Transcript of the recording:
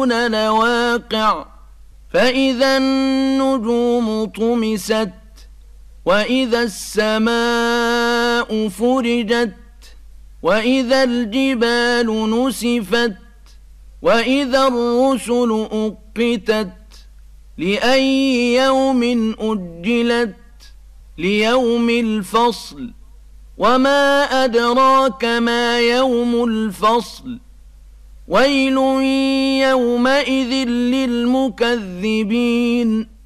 يعلمون لواقع فإذا النجوم طمست وإذا السماء فرجت وإذا الجبال نسفت وإذا الرسل أقتت لأي يوم أجلت ليوم الفصل وما أدراك ما يوم الفصل ويل يومئذ للمكذبين